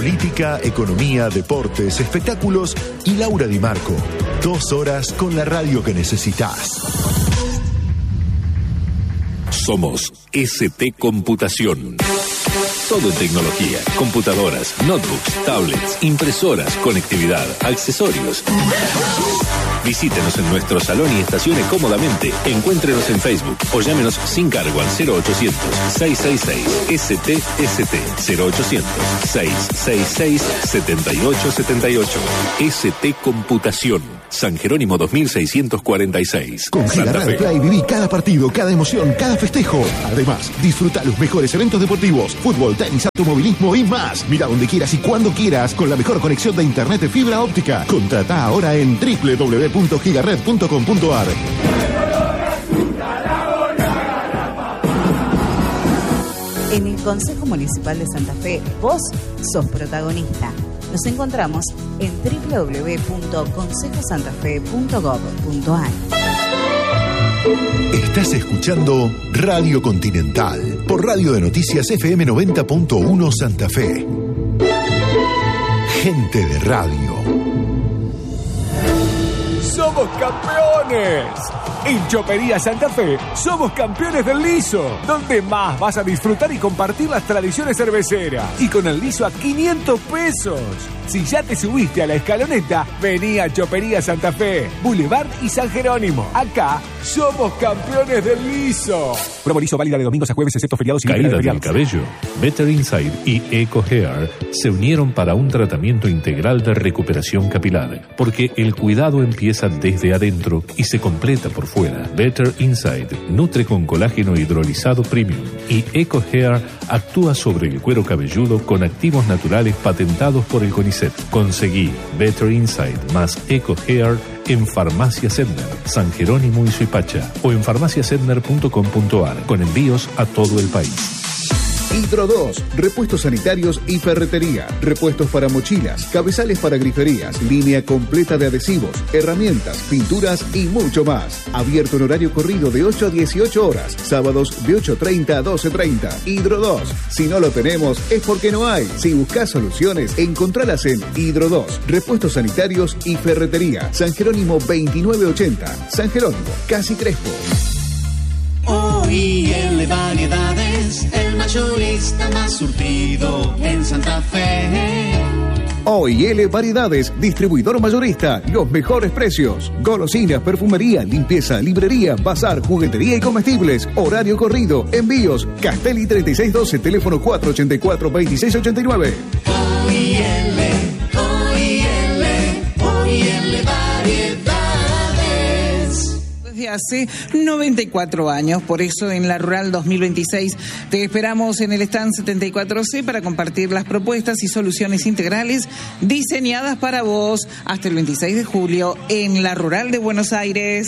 Política, economía, deportes, espectáculos y Laura Di Marco. 2 horas con la radio que necesitas. Somos ST Computación. Todo en tecnología, computadoras, notebooks, tablets, impresoras, conectividad, accesorios. Visítenos en nuestro salón y estacione cómodamente. Encuéntrenos en Facebook o llámenos sin cargo al 0800-666-STST 0800-666-7878. ST Computación. San Jerónimo 2646. Con Giga Radio Play viví cada partido, cada emoción, cada festejo. Además, disfruta los mejores eventos deportivos, fútbol, tenis, automovilismo y más. Mira donde quieras y cuando quieras con la mejor conexión de internet de fibra óptica. Contrata ahora en www.gigared.com.ar. En el Consejo Municipal de Santa Fe, vos sos protagonista. Nos encontramos en www.consejosantafe.gov.ar. Estás escuchando Radio Continental por Radio de Noticias FM 90.1 Santa Fe. Gente de radio. ¡Somos campeones! En Chopería Santa Fe somos campeones del liso, donde más vas a disfrutar y compartir las tradiciones cerveceras. Y con el liso a 500 pesos. Si ya te subiste a la escaloneta, vení a Chopería Santa Fe, Boulevard y San Jerónimo. Acá somos campeones del liso. Promo liso válida de domingos a jueves, excepto feriados y Caída del cabello. Better Inside y Eco Hair se unieron para un tratamiento integral de recuperación capilar, porque el cuidado empieza desde adentro y se completa por fuera. Better Inside nutre con colágeno hidrolizado premium y Eco Hair actúa sobre el cuero cabelludo con activos naturales patentados por el CONICET. Conseguí Better Inside más Eco Hair en Farmacia Sedner, San Jerónimo y Suipacha, o en farmaciasedner.com.ar, con envíos a todo el país. Hidro 2, repuestos sanitarios y ferretería, repuestos para mochilas, cabezales para griferías, línea completa de adhesivos, herramientas, pinturas y mucho más. Abierto en horario corrido de 8 a 18 horas, sábados de 8:30 a 12:30. Hidro 2, si no lo tenemos es porque no hay. Si buscas soluciones, encontralas en Hidro 2, repuestos sanitarios y ferretería, San Jerónimo 2980, San Jerónimo, Casi Crespo. OIL Variedades, el mayorista más surtido en Santa Fe. OIL Variedades, distribuidor mayorista, los mejores precios. Golosinas, perfumería, limpieza, librería, bazar, juguetería y comestibles. Horario corrido, envíos. Castelli 3612, teléfono 484-2689. OIL Variedades. Desde hace 94 años, por eso en la Rural 2026 te esperamos en el stand 74C para compartir las propuestas y soluciones integrales diseñadas para vos hasta el 26 de julio en la Rural de Buenos Aires.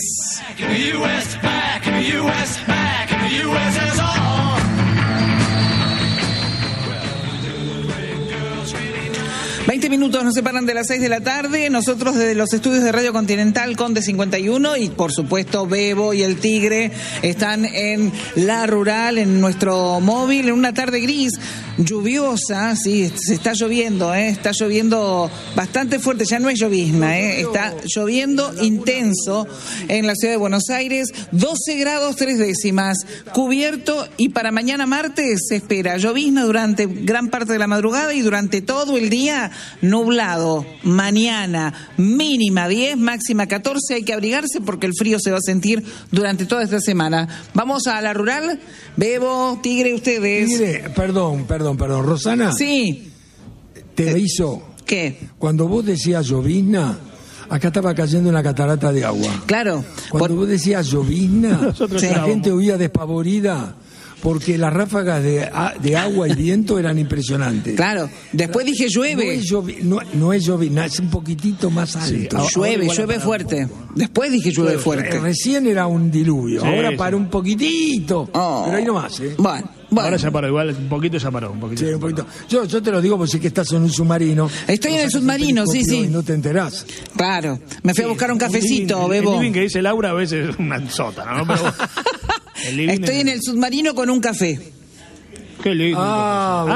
20 minutos nos separan de las 6 de la tarde. Nosotros desde los estudios de Radio Continental Conde 51 y por supuesto Bebo y el Tigre están en la Rural, en nuestro móvil, en una tarde gris, lluviosa, sí, se está lloviendo, está lloviendo bastante fuerte, ya no es llovizna, está lloviendo intenso en la ciudad de Buenos Aires, 12 grados 3 décimas, cubierto, y para mañana martes se espera llovizna durante gran parte de la madrugada y durante todo el día nublado. Mañana mínima 10, máxima 14, hay que abrigarse porque el frío se va a sentir durante toda esta semana. Vamos a la Rural, Bebo, Tigre, ustedes. Tigre, perdón, Rosana. Sí. Te hizo. ¿Qué? Cuando vos decías llovizna, acá estaba cayendo una catarata de agua. Claro. Cuando vos decías llovizna, la gente huía despavorida porque las ráfagas de agua y viento eran impresionantes. Claro. Después dije llueve. No es llovizna, es un poquitito más alto. Sí. Llueve fuerte. Después dije llueve fuerte. Recién era un diluvio, sí, ahora para un poquitito. Pero ahí nomás, Bueno. Ahora ya paró, igual un poquito ya paró. Un poquito. Sí, un poquito. Yo te lo digo porque sé que estás en un submarino. Estoy en el submarino, sí. No te enterás. Claro. Me fui a buscar un cafecito, Bebo. El living que dice Laura a veces es una sótana, ¿no? Pero estoy en el submarino con un café. Qué lindo.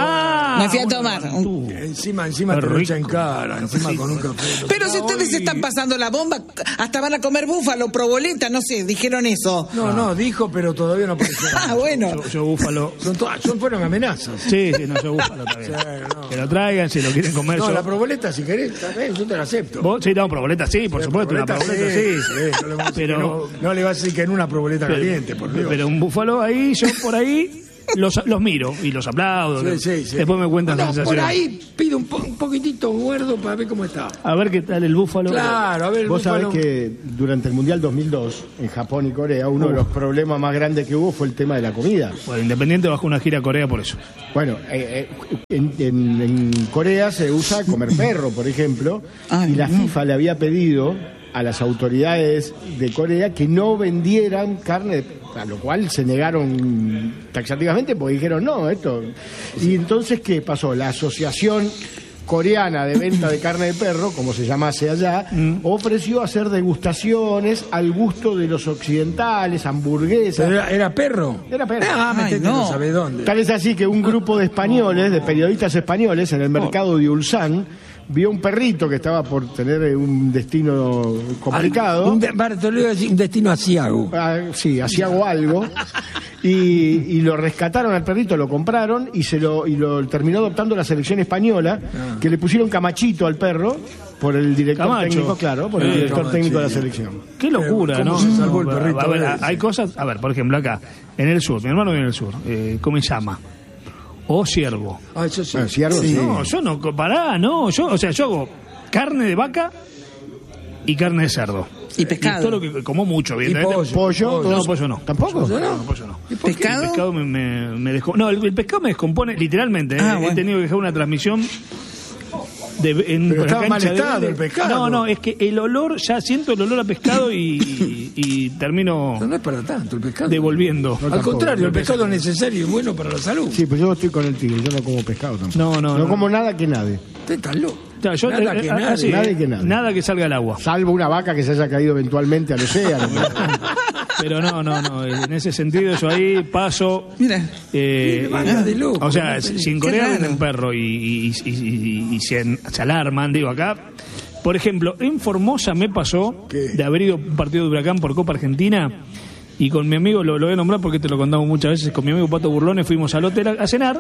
Me fui a tomar. Encima Qué te lo echa rico. en cara, encima con un café. Pero si ustedes se están pasando la bomba, hasta van a comer búfalo, proboleta, no sé, dijeron eso. No, dijo, pero todavía no apareció. Ah, bueno. Yo búfalo. Fueron amenazas. Sí, no, yo búfalo también. no. Que lo traigan, si lo quieren comer. No, yo... la proboleta, si querés, también, yo te la acepto. ¿Vos? Sí, no, proboleta sí, por supuesto. Una proboleta sí. No le, vamos a decir Pero- que no le vas a decir que en una proboleta caliente, por Dios. Pero un búfalo ahí, yo por ahí los miro y los aplaudo. Sí. Después me cuentan la Por sensación. ahí pido un poquitito gordo para ver cómo está. A ver qué tal el búfalo. Claro, a ver el Vos sabés búfalo. que durante el Mundial 2002, en Japón y Corea, uno de los problemas más grandes que hubo fue el tema de la comida. Bueno, Independiente bajó una gira a Corea por eso. Bueno, en Corea se usa comer perro, por ejemplo, y la FIFA le había pedido a las autoridades de Corea que no vendieran carne de perro, a lo cual se negaron taxativamente porque dijeron no, esto. Y entonces, ¿qué pasó? La Asociación Coreana de Venta de Carne de Perro, como se llamase allá, ofreció hacer degustaciones al gusto de los occidentales, hamburguesas. Pero ¿Era perro? Era perro. Metete, no sabe dónde. Tal es así que un grupo de españoles, de periodistas españoles, en el mercado de Ulsan, vio un perrito que estaba por tener un destino complicado. Bartolomé, un destino asiago. Sí, asiago algo. Y lo rescataron al perrito, lo compraron y lo terminó adoptando la selección española, que le pusieron Camachito al perro por el director Camacho. técnico, claro, por el director Camacho. técnico de la selección. Qué locura, ¿Cómo ¿no? se salvó el perrito? A ver, ese? hay cosas, a ver, por ejemplo, acá, en el sur, mi hermano vive en el sur, come llama. O ciervo. Ah, eso sí. Bueno, ciervo, sí. No, yo no, pará, no, yo hago carne de vaca y carne de cerdo. Y pescado. todo lo que como mucho, evidentemente. Pollo, No, pollo no. ¿Tampoco? No, pollo no. ¿Pescado? El pescado me no, el pescado me descompone literalmente. Bueno. He tenido que dejar una transmisión Pero estaba la mal cancha de estado Vélez. el pescado. No, es que el olor, ya siento el olor a pescado y termino No es para tanto el pescado. devolviendo. Al contrario, el pescado es necesario y bueno para la salud. Sí, pues yo estoy con el tigre, yo no como pescado tampoco. No. como nada que nade. Usted está loco. Ya, yo, Nada que nada. así, Nada que nada. nada que salga al agua. Salvo una vaca que se haya caído eventualmente al océano. Pero no, en ese sentido yo ahí paso. Mira. Banda de loco, O sea, ¿no? si en Qué Corea raro. venden perro y se alarman, digo acá. Por ejemplo, en Formosa me pasó ¿Qué? de haber ido a un partido de Huracán por Copa Argentina y con mi amigo, lo voy a nombrar porque te lo contamos muchas veces, con mi amigo Pato Burlones fuimos al hotel a cenar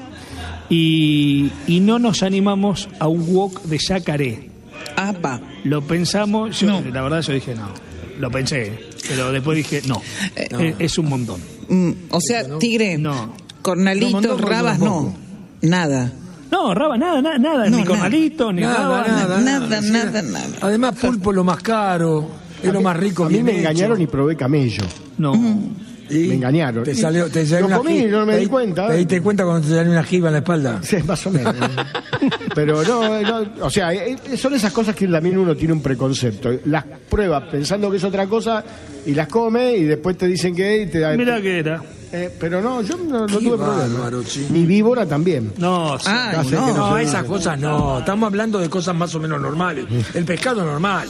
y no nos animamos a un wok de yacaré. Apa. Lo pensamos, yo, No. la verdad yo dije no, lo pensé, pero después dije no, es un montón. O sea, tigre, No. cornalitos, mondongo rabas, tampoco. no. Nada. No, raba, nada, No, ni nada. cornalitos, ni raba, Nada. Además, pulpo es lo más caro, es lo más rico. A mí bien me hecho. engañaron y probé camello. No. Y Me engañaron. Te salió Lo una comí y no me di cuenta. ¿Te diste cuenta cuando te salió una jiba en la espalda? Sí, más o menos. Pero no, o sea, son esas cosas que también uno tiene un preconcepto. Las prueba pensando que es otra cosa y las come y después te dicen que... Y te, Mira que era. pero no, yo no Qué tuve problema. bárbaro, sí. Mi víbora también. No, sí. Ay, Ya sé no. que No, soy- esas cosas no. Estamos hablando de cosas más o menos normales. El pescado normal.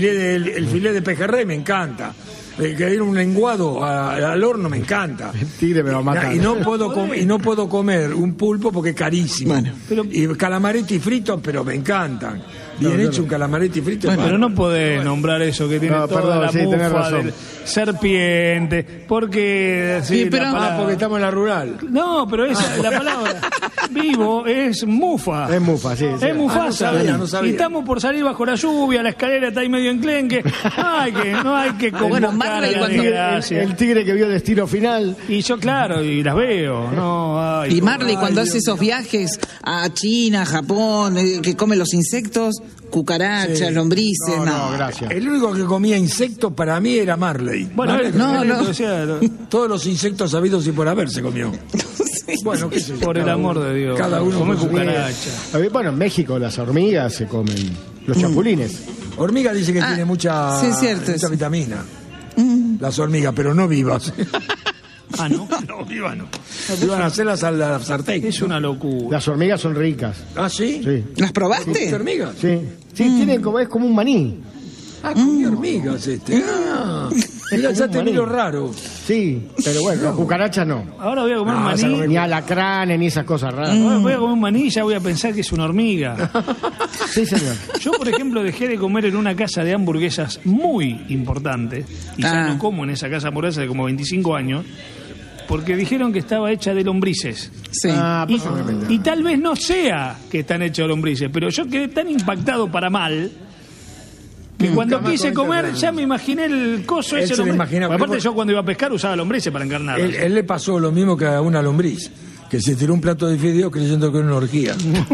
El filé de pejerrey me encanta. El que ir un lenguado al horno me encanta. El tigre me va a matar. Y no puedo comer un pulpo porque es carísimo. Bueno. Y calamaretti fritos, pero me encantan. Bien hecho un calamaretti frito. Bueno, pero no podés nombrar eso que tiene No, toda perdón, la sí, tenés mufa razón. del serpiente, porque sí, Sí, pero- la palabra- porque estamos en la rural. No, pero esa la palabra vivo es mufa. Es mufa, sí. sí. Es Mufasa. no sabía. Y estamos por salir bajo la lluvia, la escalera está ahí medio enclenque. No hay que Bueno, convocar Marley, a la cuando- desgracia. El tigre que vio Destino Final. Y yo, claro, y las veo. No, ay, Y Marley, Ay, cuando Dios hace esos viajes a China, Japón, que come los insectos, cucarachas, Sí. lombrices, No, gracias. El único que comía insectos para mí era Marley. Bueno, Marley, no. Todos los insectos sabidos y por haber se comió. Bueno, qué sé yo, por el cada amor uno- de Dios. Cada uno come con su cucaracha. Bueno, en México las hormigas se comen. Los chapulines. Hormiga dice que tiene mucha, sí, es cierto mucha eso. vitamina. Las hormigas, pero no vivas. Ah, ¿no? No, vivas no. Iban a hacerlas a la sartén. Es una locura. Las hormigas son ricas. ¿Ah, sí? Sí. ¿Las probaste? ¿Comiste hormigas? Sí. Sí, tienen como, es como un maní. Ah, comí hormigas este. Ah, mira, ya te maní. miro raro. Sí, pero bueno, cucarachas no. Ahora voy a comer un maní. Ni alacranes, ni esas cosas raras. Ahora voy a comer un maní y ya voy a pensar que es una hormiga. Sí, señor. Yo, por ejemplo, dejé de comer en una casa de hamburguesas muy importante. Y ya no como en esa casa de hamburguesas de como 25 años. Porque dijeron que estaba hecha de lombrices. Sí. Y tal vez no sea que están hechos de lombrices, pero yo quedé tan impactado para mal que cuando quise comer ya me imaginé el coso ese. Aparte yo cuando iba a pescar usaba lombrices para encarnar. Él le pasó lo mismo que a una lombriz, que se tiró un plato de fideo creyendo que era una orgía.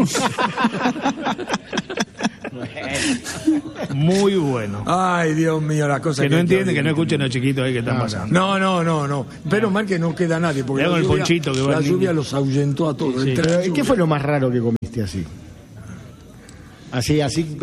Muy bueno. Ay, Dios mío, la cosa que no entienden, que no escuchen a los chiquitos ahí que están pasando. No. Pero mal que no queda nadie, porque el ponchito que la lluvia los ahuyentó a todos. Sí. ¿Qué fue lo más raro que comiste así? Así.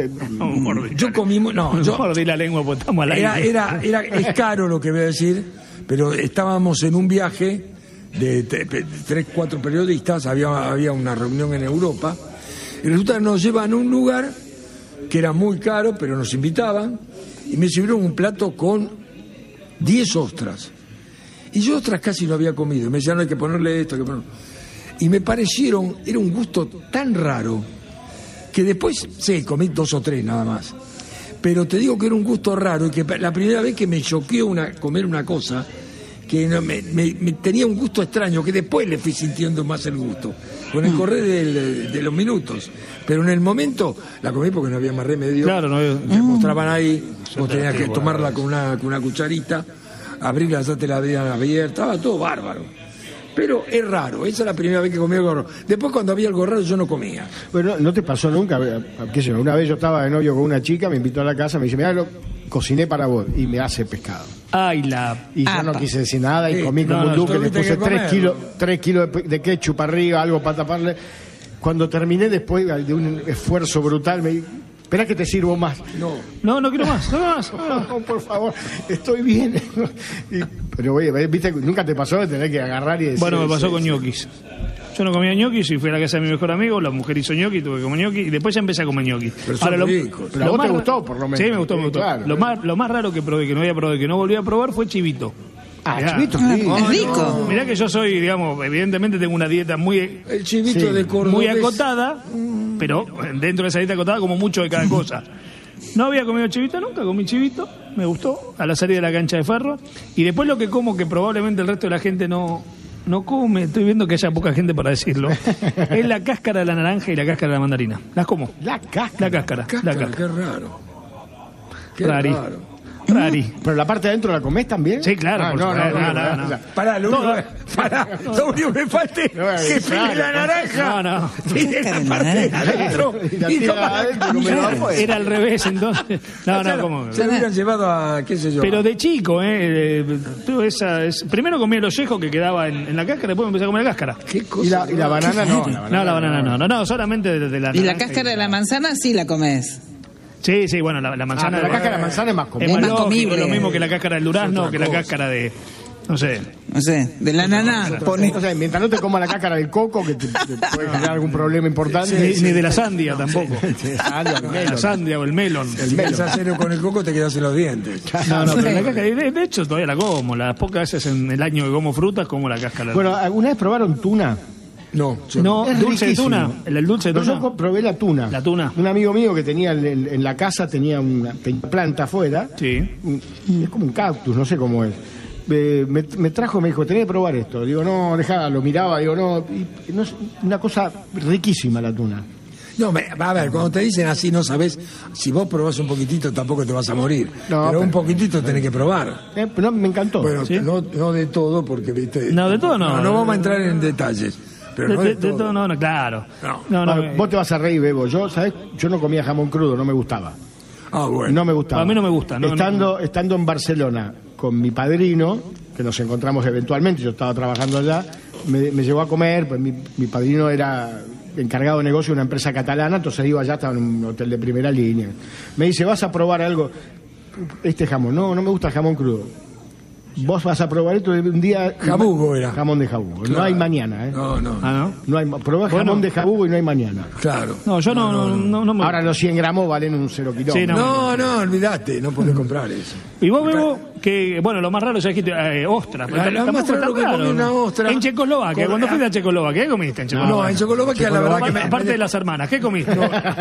Yo comí. Yo mordí la lengua porque estamos al aire. Es caro lo que voy a decir, pero estábamos en un viaje de 3-4 periodistas, había una reunión en Europa, y resulta que nos llevan a un lugar que era muy caro, pero nos invitaban, y me sirvieron un plato con 10 ostras. Y yo ostras casi no había comido. Me decían, no hay que ponerle esto, Y me parecieron, era un gusto tan raro, que después, sí, comí 2 o 3 nada más. Pero te digo que era un gusto raro, y que la primera vez que me choqueó comer una cosa, que me tenía un gusto extraño, que después le fui sintiendo más el gusto, con el correr de los minutos. Pero en el momento la comí porque no había más remedio. Claro, no había... Me mostraban ahí, vos tenías que tomarla con una cucharita, abrirla, ya te la habían abierta, estaba todo bárbaro. Pero es raro, esa es la primera vez que comí algo raro. Después cuando había algo raro yo no comía. Bueno, ¿no te pasó nunca? ¿Qué sé yo? Una vez yo estaba de novio con una chica, me invitó a la casa, me dice, mirá, cociné para vos, y me hace pescado. Y yo no quise decir nada y comí como un duque, le puse 3 kilos de ketchup arriba, algo para taparle. Cuando terminé, después de un esfuerzo brutal, me dije, espera que te sirvo más. No quiero más. No, por favor, estoy bien. Pero oye, ¿viste? Nunca te pasó de tener que agarrar y decir... Bueno, me pasó con ñoquis. Yo no comía ñoquis y fui a la casa de mi mejor amigo, la mujer hizo ñoquis, tuve que comer ñoquis y después ya empecé a comer ñoquis. Pero a vos te gustó, por lo menos. Sí, me gustó. Claro. Lo más raro que probé, que no había probado y que no volví a probar fue chivito. Chivito, es rico. Mirá que yo soy, digamos, evidentemente tengo una dieta muy... El chivito de Córdoba. Muy acotada, pero dentro de esa dieta acotada como mucho de cada cosa. No había comido chivito nunca, comí chivito, me gustó, a la salida de la cancha de Ferro. Y después lo que como, que probablemente el resto de la gente no come, estoy viendo que haya poca gente para decirlo, es la cáscara de la naranja y la cáscara de la mandarina. Las como. La cáscara. Qué raro. Rari. ¿Pero la parte de adentro la comés también? Sí, claro. No. Pará, lo único que me falta es que pide la naranja. No. Pide la parte de adentro. Era al revés, entonces. ¿Cómo? Se lo hubieran llevado a, qué sé yo. Pero de chico, primero comí el ollejo que quedaba en la cáscara, después me empecé a comer la cáscara. ¿Qué cosa? ¿Y la banana no? La banana no, solamente de la naranja. ¿Y la cáscara de la manzana sí la comés? Sí, bueno, la manzana... la cáscara de la manzana es más comible. Es más comible. Lo mismo que la cáscara del durazno, que la cáscara de... No sé, de la naná. O sea, mientras no te comas la cáscara del coco, que te puede generar algún problema importante. Ni de la sandia tampoco. La sandia o el melón. Si quieres hacerlo con el coco, te quedas en los dientes. No, pero la cáscara, de hecho, todavía la como. Las pocas veces en el año que como frutas, como la cáscara. Bueno, ¿alguna vez probaron tuna? No, dulce de tuna. El dulce de tuna. Yo probé la tuna. La tuna. Un amigo mío que tenía en la casa, tenía una planta afuera. Sí. Es como un cactus, no sé cómo es. Me trajo y me dijo, tenés que probar esto. Digo, no, dejá, lo miraba, digo, no. Una cosa riquísima la tuna. No, a ver, cuando te dicen así no sabes, si vos probás un poquitito tampoco te vas a morir. Pero un poquitito tenés que probar. No, me encantó. Bueno, ¿sí? no de todo, porque viste. No, de todo no. No vamos a entrar en detalles. Pero de todo no, claro. No, vos te vas a reír, Bebo. Yo no comía jamón crudo, no me gustaba. Bueno. No me gustaba. A mí no me gusta. Estando en Barcelona con mi padrino, que nos encontramos eventualmente, yo estaba trabajando allá, me llevó a comer, pues mi padrino era encargado de negocio de una empresa catalana, entonces iba allá, estaba en un hotel de primera línea. Me dice, ¿vas a probar algo? Jamón. No me gusta el jamón crudo. vos vas a probar esto de un día. Jabugo era. Jamón de jabugo. Claro. No hay mañana, ¿eh? No. No hay, probá jamón de jabugo y no hay mañana. Claro. No, yo no me... Ahora los 100 gramos valen un 0 kilómetro. Sí, No, olvidate, no podés comprar eso. Y vos, Bebo, que, bueno, lo más raro ya dijiste, ostras. Lo más raro que comí una ostra. En Checoslovaquia, cuando fuiste a Checoslovaquia, ¿qué comiste en Checoslovaquia? No, en Checoslovaquia la verdad que aparte de las hermanas, ¿qué comiste?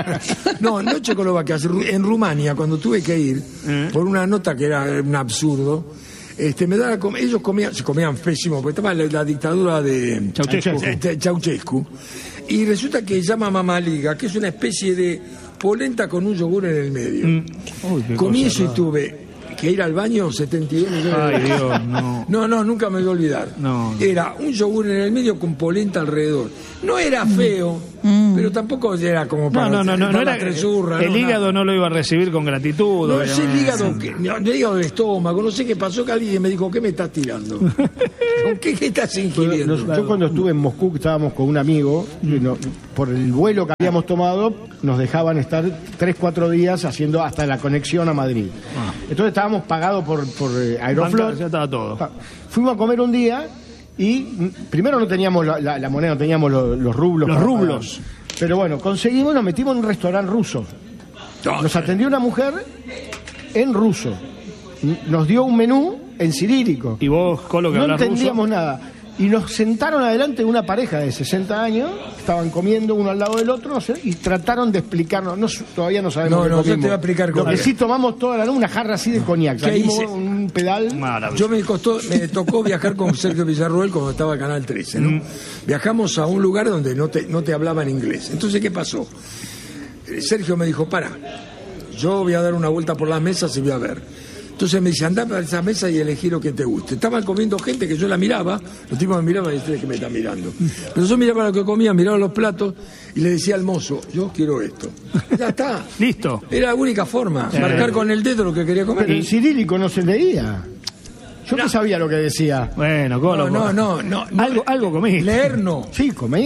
No en Checoslovaquia, en Rumania, cuando tuve que ir, por una nota que era un absurdo, me daba ellos se comían pésimo, porque estaba la dictadura de Ceausescu, y resulta que llama mamaliga, que es una especie de polenta con un yogur en el medio. Comí eso y tuve que ir al baño 72 millones de veces. Dios, no, nunca me voy a olvidar. No. Era un yogur en el medio con polenta alrededor. No era feo, pero tampoco era como para no era tresurra. El hígado no lo iba a recibir con gratitud. No sé el hígado del estómago, no sé qué pasó, que alguien me dijo, ¿qué me estás tirando? ¿Qué estás ingiriendo? Yo cuando estuve en Moscú, que estábamos con un amigo, por el vuelo que habíamos tomado, nos dejaban estar 3-4 días haciendo hasta la conexión a Madrid. Entonces estábamos pagados por Aeroflot. Ya estaba todo. Fuimos a comer un día y primero no teníamos la moneda, no teníamos los rublos. Los rublos. Pero bueno, conseguimos, nos metimos en un restaurante ruso. Nos atendió una mujer en ruso. Nos dio un menú en cirílico. Y vos, Colo, que no hablas entendíamos ruso. nada. Y nos sentaron adelante una pareja de 60 años, estaban comiendo uno al lado del otro, no sé, y trataron de explicarnos. Todavía no sabemos qué comimos. Yo te voy a explicar Lo que sí tomamos toda la noche, una jarra así de coñac. Salimos un pedal. Me tocó viajar con Sergio Villarroel cuando estaba en Canal 13, ¿no? Viajamos a un lugar donde no te hablaban inglés. Entonces, ¿qué pasó? Sergio me dijo, yo voy a dar una vuelta por las mesas y voy a ver. Entonces me dice, andá para esa mesa y elegí lo que te guste. Estaban comiendo gente que yo la miraba, los tipos me miraban y ustedes que me están mirando. Pero yo miraba lo que comía, miraba los platos y le decía al mozo, yo quiero esto. Ya está. Listo. Era la única forma, marcar con el dedo lo que quería comer. Pero en cirílico no se leía. Yo no sabía lo que decía. Bueno, Colo. No. Algo comí. Leer no. Sí, comí.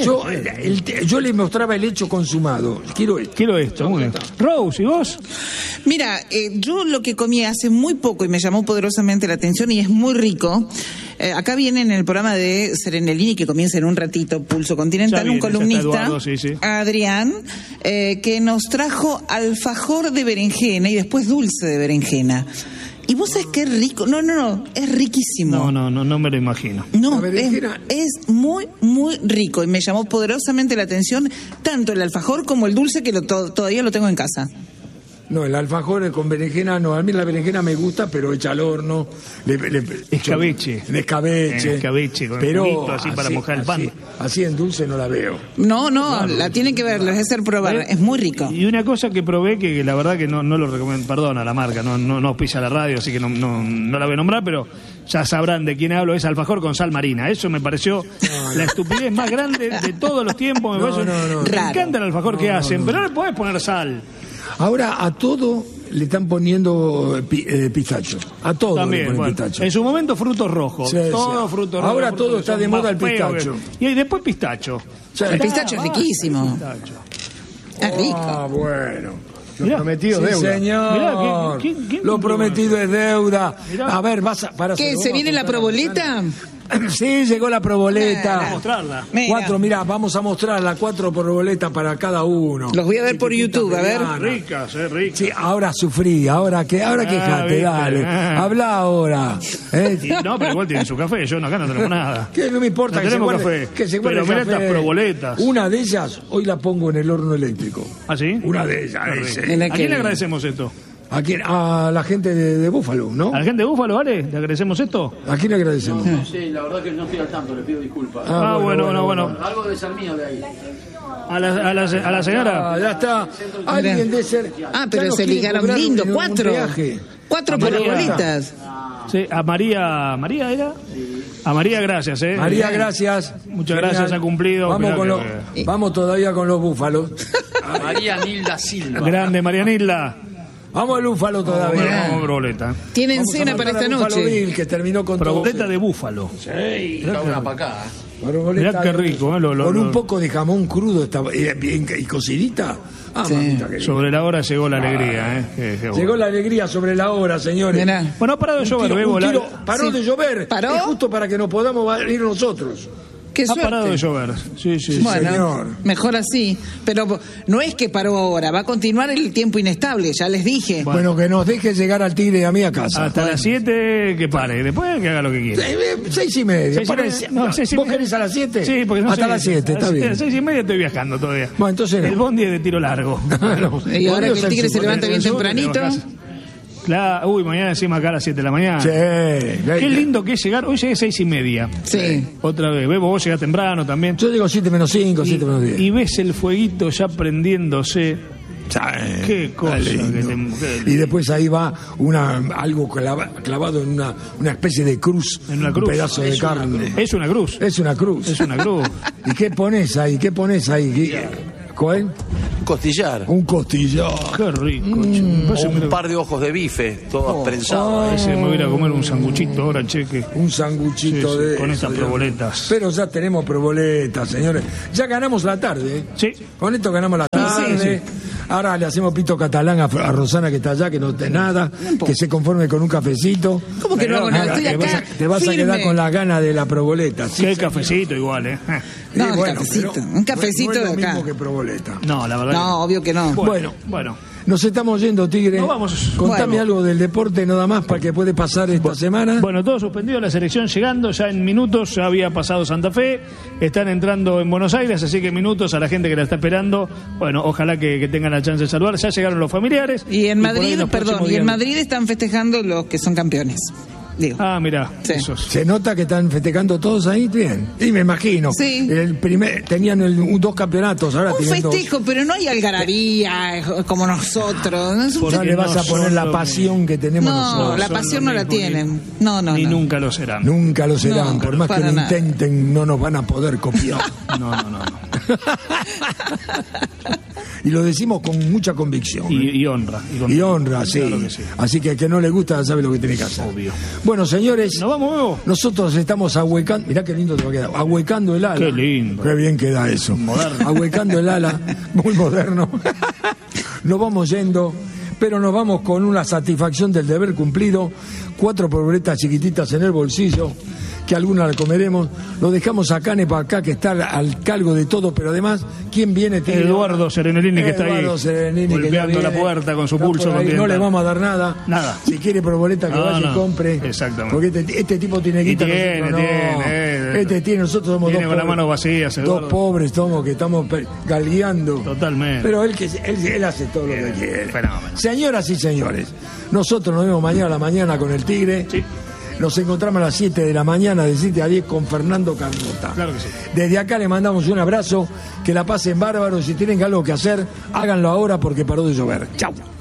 Yo le mostraba el hecho consumado. Quiero esto. Muy bien. Rose, ¿y vos? Mira, yo lo que comí hace muy poco y me llamó poderosamente la atención y es muy rico. Acá viene en el programa de Serenelini, que comienza en un ratito, Pulso Continental, un columnista, Eduardo, sí. Adrián, que nos trajo alfajor de berenjena y después dulce de berenjena. Y vos sabés que es rico. No, es riquísimo. No me lo imagino. No, es muy, muy rico y me llamó poderosamente la atención tanto el alfajor como el dulce, que todavía lo tengo en casa. No, el alfajor con berenjena no. A mí la berenjena me gusta, pero hecha al horno. Escabeche. Escabeche, con pero juguito así para mojar el pan. Así en dulce no la veo. No, la tienen que ver, les voy a hacer probar. Es muy rico. Y una cosa que probé, que la verdad que no lo recomiendo, perdona la marca, no auspicia la radio, así que no la voy a nombrar, pero ya sabrán de quién hablo, es alfajor con sal marina. Eso me pareció la estupidez más grande de todos los tiempos. Me encanta el alfajor que hacen, pero no le podés poner sal. Ahora a todo le están poniendo pistacho. A todo también, le ponen pistacho. En su momento frutos rojos. Frutos rojos. Ahora todo está de moda el pistacho. Y después pistacho. El pistacho es riquísimo. Es rico. Ah, bueno. Lo prometido es deuda. Señor. Mirá, lo prometido es deuda. Mirá. A ver, ¿Qué? ¿Se viene la proboleta? Sí, llegó la proboleta. Vamos a mostrarla. Vamos a mostrarla, 4 proboletas para cada uno. Los voy a ver por YouTube, a ver. Ricas, ricas. Sí, ahora sufrí, ahora quejate, dale. Habla ahora. No, pero igual tienen su café, yo acá no tenemos nada. ¿Qué? No me importa no tenemos café. Que se guarde pero mira café. estas proboletas. Una de ellas hoy la pongo en el horno eléctrico. ¿Ah, sí? Una de ellas. ¿A quién le agradecemos esto? ¿A quién? A la gente de Búfalo, ¿no? ¿A la gente de Búfalo, vale? ¿Le agradecemos esto? ¿A quién le agradecemos? Sí, la verdad que no estoy al tanto, le pido disculpas. Bueno. Algo debe ser mío de ahí. A la señora. Ya está. Alguien debe ser. Pero se ligaron lindo, 4. 4 prorbolitas. Sí, a María era. A María, gracias, María, gracias. Muchas gracias, ha cumplido. Vamos todavía con los búfalos. María Nilda Silva. Grande, María Nilda. Vamos al búfalo todavía. Vamos, proboleta. Tienen cena para esta noche. Que terminó con proboleta de búfalo. Sí, está una para acá. Proboleta. Mirá qué rico, con un poco de jamón crudo y cocidita. Sí. Sobre la hora llegó la alegría, Llegó la alegría sobre la hora, señores. Mirá. Bueno, ha parado de llover, paró de llover. ¿Paró? Es justo para que nos podamos ir nosotros. Qué ha suerte. parado de llover. Sí, bueno, señor. Mejor así. Pero no es que paró ahora, va a continuar el tiempo inestable, ya les dije. Bueno, que nos deje llegar al Tigre a mí a casa. Hasta las 7 que pare, después que haga lo que quiera. 6:30. ¿Vos querés a las 7? Sí, porque no hasta las 7, está bien. A las 6:30 estoy viajando todavía. Bueno, entonces el bondi es de tiro largo. Y ahora que el Tigre se levanta bien tempranito. Claro, mañana encima acá a las 7 de la mañana. Sí. Qué lindo que es llegar. Hoy llegué 6:30. Sí. Otra vez. Vos llegás temprano también. Yo llego 7:05, 7:10. Y ves el fueguito ya prendiéndose. Qué cosa. Y después ahí va algo clavado en una especie de cruz. En una cruz. Un pedazo de carne. Es una cruz. Es una cruz. Es una cruz. ¿Y qué pones ahí? ¿Cohen? Costillar. Un costillar. Qué rico. Un par de ojos de bife, todos prensados. Ese me voy a ir a comer un sanguchito ahora, cheque. Un sanguchito con estas proboletas. Pero ya tenemos proboletas, señores. Ya ganamos la tarde. Sí. Con esto ganamos la tarde. Sí. Ahora le hacemos pito catalán a Rosana que está allá, que no te nada, que se conforme con un cafecito. ¿Cómo que no hago nada? Estoy acá. Te vas a quedar con las ganas de la proboleta. Sí, qué cafecito igual, No, bueno, un cafecito no es de lo acá. mismo que proboleta. No, la verdad. No, obvio que no. Bueno. Nos estamos yendo, Tigre. No vamos. Contame algo del deporte nada más para que puede pasar esta semana. Bueno, todo suspendido, la selección llegando ya en minutos, ya había pasado Santa Fe, están entrando en Buenos Aires, así que minutos a la gente que la está esperando. Bueno, ojalá que tengan la chance de saludar. Ya llegaron los familiares. Y en Madrid, Madrid están festejando los que son campeones. Digo. Ah, mirá. Sí. Se nota que están festejando todos ahí, bien. Sí, me imagino. Sí. Tenían 2 campeonatos, ahora un festejo, 2. Pero no hay algarabía como nosotros. Ya le vas a poner la pasión que tenemos nosotros. No, la pasión no la tienen. No. Ni nunca lo serán. Nunca lo serán. Por más que lo intenten, no nos van a poder copiar. No. Y lo decimos con mucha convicción. Y honra. Y honra, sí. Claro que sí. Así que al que no le gusta sabe lo que tiene que hacer. Obvio. Bueno, señores, nos vamos, Evo. Nosotros estamos ahuecando. Mirá qué lindo te va a quedar. Ahuecando el ala. Qué lindo. Qué bien queda eso. Moderno. Ahuecando el ala. Muy moderno. Nos vamos yendo, pero nos vamos con una satisfacción del deber cumplido. 4 proboletas chiquititas en el bolsillo, que algunas la comeremos. Lo dejamos a Cane para acá, que está al cargo de todo, pero además, ¿quién viene? Eduardo Serenelini, que está ahí golpeando la puerta con su pulso. No le vamos a dar nada. Si quiere proboleta, que vaya y compre. Exactamente. Porque este tipo tiene guita. Nosotros somos tiene con las manos vacías, dos pobres que estamos galgueando. Totalmente. Pero él hace todo lo que quiere. Fenómeno. Señoras y señores, nosotros nos vemos mañana a la mañana con el Tigre. Sí. Nos encontramos a las 7 de la mañana, de 7 a 10 con Fernando Carnota. Claro que sí. Desde acá le mandamos un abrazo, que la pasen bárbaro. Si tienen algo que hacer, háganlo ahora porque paró de llover. Chau.